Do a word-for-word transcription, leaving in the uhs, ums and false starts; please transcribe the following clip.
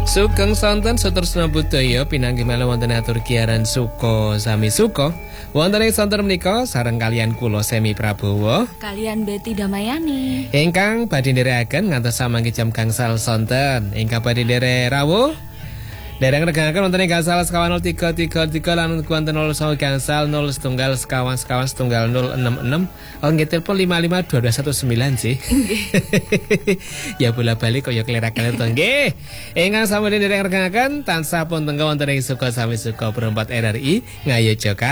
Sugeng sonten Sutresna Budaya pinanggih melu wonten atur kiaran Suko sami Suko. Wonten ing sonten menika sareng kalian kula Semi Prabowo kalian Betty Damayani ingkang badhe nderekaken ngantos samangke jam gangsal sonten. Ingkang badhe nderek rawuh dereng regangaken wonten ing gangsal sekawan nol tiga tiga tiga lan wonten nol sanga gangsal nol setunggal sekawan sekawan setunggal nol enam enam. Oh nggih telepon lima lima dua dua satu sembilan sih. Ya bola balik kaya kelerakan to nggih. Ingkang sampun dereng regangaken tansah pun tenggo wonten ing Suko sami Suko perempat R R I ngayo Jakarta.